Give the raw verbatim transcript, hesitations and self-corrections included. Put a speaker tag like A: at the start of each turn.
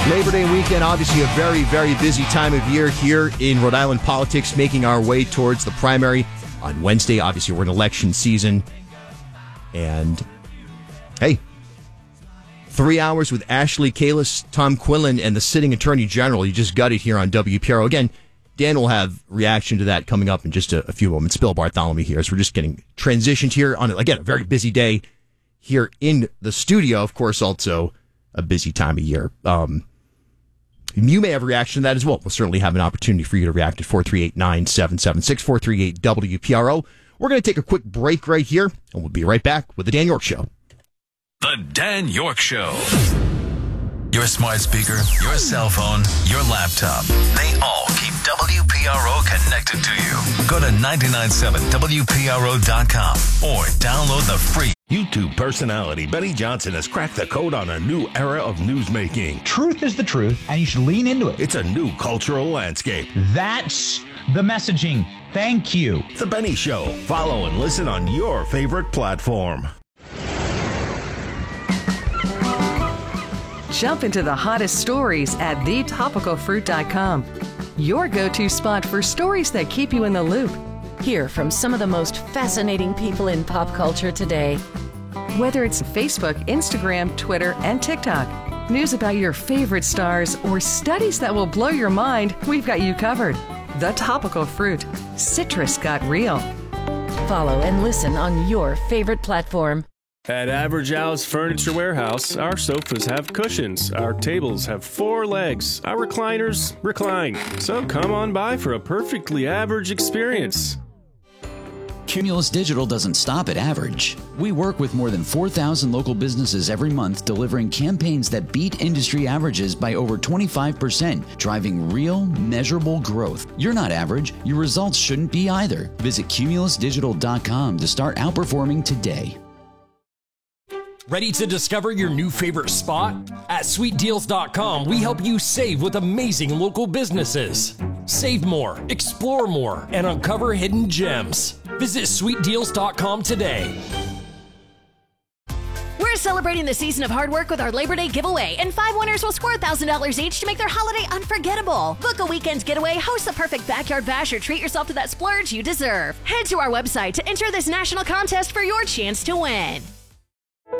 A: Labor Day weekend, obviously a very, very busy time of year here in Rhode Island politics, making our way towards the primary on Wednesday. Obviously, we're in election season. And, hey, three hours with Ashley Kalis, Tom Quillen, and the sitting attorney general. You just got it here on W P R O. Again, Dan will have reaction to that coming up in just a, a few moments. Bill Bartholomew here. So we're just getting transitioned here on, again, a very busy day here in the studio. Of course, also a busy time of year. Um, you may have a reaction to that as well. We'll certainly have an opportunity for you to react at four three eight, nine seven seven six, four three eight W P R O. We're going to take a quick break right here, and we'll be right back with The Dan York Show.
B: The Dan York Show. Your smart speaker, your cell phone, your laptop, they all keep W P R O connected to you. Go to nine nine seven W P R O dot com or download the free
C: YouTube personality Benny Johnson has cracked the code on a new era of newsmaking.
D: Truth is the truth, and you should lean into it.
C: It's a new cultural landscape.
D: That's the messaging. Thank you.
C: The Benny Show. Follow and listen on your favorite platform.
E: Jump into the hottest stories at the topical fruit dot com. Your go-to spot for stories that keep you in the loop.
F: Hear from some of the most fascinating people in pop culture today.
E: Whether it's Facebook, Instagram, Twitter, and TikTok, news about your favorite stars, or studies that will blow your mind, we've got you covered. The Topical Fruit. Citrus got real.
F: Follow and listen on your favorite platform.
G: At Average Al's Furniture Warehouse, our sofas have cushions, our tables have four legs, our recliners recline. So come on by for a perfectly average experience.
H: Cumulus Digital doesn't stop at average. We work with more than four thousand local businesses every month, delivering campaigns that beat industry averages by over twenty-five percent, driving real, measurable growth. You're not average. Your results shouldn't be either. Visit cumulus digital dot com to start outperforming today.
I: Ready to discover your new favorite spot? At sweet deals dot com, we help you save with amazing local businesses. Save more, explore more, and uncover hidden gems. Visit sweet deals dot com today.
J: We're celebrating the season of hard work with our Labor Day giveaway, and five winners will score one thousand dollars each to make their holiday unforgettable. Book a weekend getaway, host the perfect backyard bash, or treat yourself to that splurge you deserve. Head to our website to enter this national contest for your chance to win.